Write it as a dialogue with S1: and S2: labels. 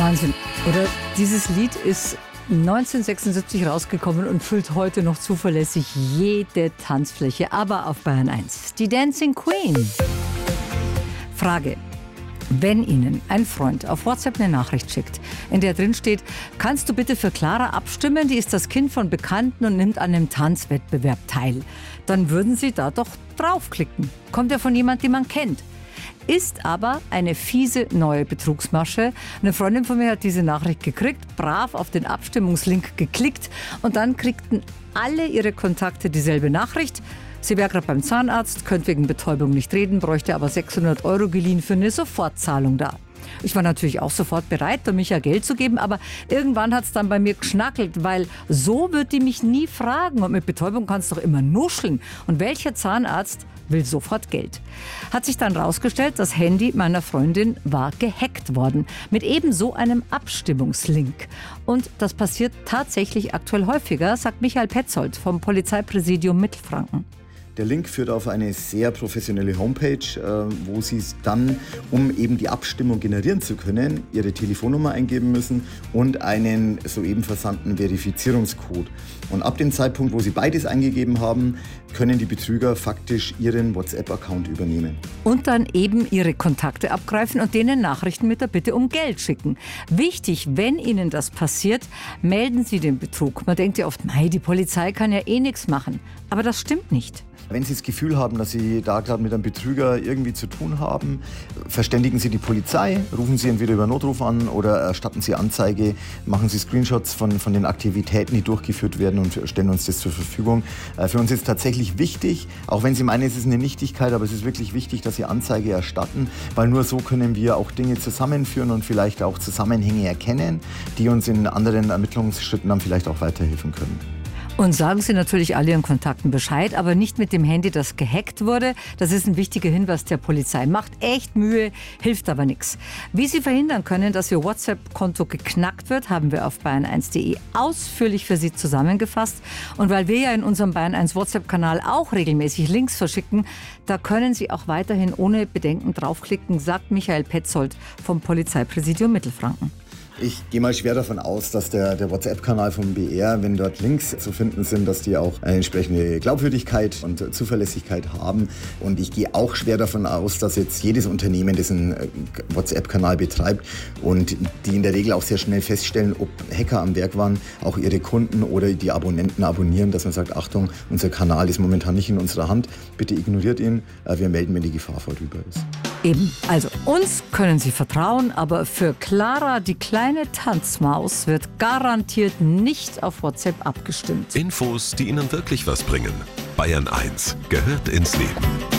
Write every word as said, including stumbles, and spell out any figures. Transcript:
S1: Wahnsinn, oder? Dieses Lied ist neunzehnhundertsechsundsiebzig rausgekommen und füllt heute noch zuverlässig jede Tanzfläche, aber auf Bayern eins. Die Dancing Queen. Frage. Wenn Ihnen ein Freund auf WhatsApp eine Nachricht schickt, in der drin steht, kannst du bitte für Clara abstimmen, die ist das Kind von Bekannten und nimmt an einem Tanzwettbewerb teil, dann würden Sie da doch draufklicken. Kommt ja von jemand, den man kennt. Ist aber eine fiese neue Betrugsmasche. Eine Freundin von mir hat diese Nachricht gekriegt, brav auf den Abstimmungslink geklickt und dann kriegten alle ihre Kontakte dieselbe Nachricht. Sie wäre gerade beim Zahnarzt, könnte wegen Betäubung nicht reden, bräuchte aber sechshundert Euro geliehen für eine Sofortzahlung da. Ich war natürlich auch sofort bereit, da Micha Geld zu geben, aber irgendwann hat es dann bei mir geschnackelt, weil so wird die mich nie fragen. Und mit Betäubung kannst du doch immer nuscheln. Und welcher Zahnarzt will sofort Geld? Hat sich dann rausgestellt, das Handy meiner Freundin war gehackt worden. Mit eben so einem Abstimmungslink. Und das passiert tatsächlich aktuell häufiger, sagt Michael Petzold vom Polizeipräsidium Mittelfranken.
S2: Der Link führt auf eine sehr professionelle Homepage, wo Sie dann, um eben die Abstimmung generieren zu können, Ihre Telefonnummer eingeben müssen und einen soeben versandten Verifizierungscode. Und ab dem Zeitpunkt, wo Sie beides eingegeben haben, können die Betrüger faktisch Ihren WhatsApp-Account übernehmen. Und dann eben Ihre Kontakte abgreifen und denen Nachrichten mit der Bitte um Geld schicken. Wichtig, wenn Ihnen das passiert, melden Sie den Betrug. Man denkt ja oft, mei, die Polizei kann ja eh nichts machen. Aber das stimmt nicht. Wenn Sie das Gefühl haben, dass Sie da gerade mit einem Betrüger irgendwie zu tun haben, verständigen Sie die Polizei, rufen Sie entweder über Notruf an oder erstatten Sie Anzeige, machen Sie Screenshots von, von den Aktivitäten, die durchgeführt werden und stellen uns das zur Verfügung. Für uns ist tatsächlich wichtig, auch wenn Sie meinen, es ist eine Nichtigkeit, aber es ist wirklich wichtig, dass Sie Anzeige erstatten, weil nur so können wir auch Dinge zusammenführen und vielleicht auch Zusammenhänge erkennen, die uns in anderen Ermittlungsschritten dann vielleicht auch weiterhelfen können. Und sagen Sie natürlich all Ihren Kontakten Bescheid, aber nicht mit dem Handy, das gehackt wurde. Das ist ein wichtiger Hinweis der Polizei. Macht echt Mühe, hilft aber nichts. Wie Sie verhindern können, dass Ihr WhatsApp-Konto geknackt wird, haben wir auf bayern eins punkt de ausführlich für Sie zusammengefasst. Und weil wir ja in unserem Bayern eins WhatsApp-Kanal auch regelmäßig Links verschicken, da können Sie auch weiterhin ohne Bedenken draufklicken, sagt Michael Petzold vom Polizeipräsidium Mittelfranken. Ich gehe mal schwer davon aus, dass der, der WhatsApp-Kanal vom B R, wenn dort Links zu finden sind, dass die auch eine entsprechende Glaubwürdigkeit und Zuverlässigkeit haben. Und ich gehe auch schwer davon aus, dass jetzt jedes Unternehmen diesen WhatsApp-Kanal betreibt und die in der Regel auch sehr schnell feststellen, ob Hacker am Werk waren, auch ihre Kunden oder die Abonnenten abonnieren, dass man sagt, Achtung, unser Kanal ist momentan nicht in unserer Hand, bitte ignoriert ihn, wir melden, wenn die Gefahr vorüber ist. Eben, also uns können Sie vertrauen, aber für Clara, die kleine Tanzmaus, wird garantiert nicht auf WhatsApp abgestimmt.
S3: Infos, die Ihnen wirklich was bringen. Bayern eins gehört ins Leben.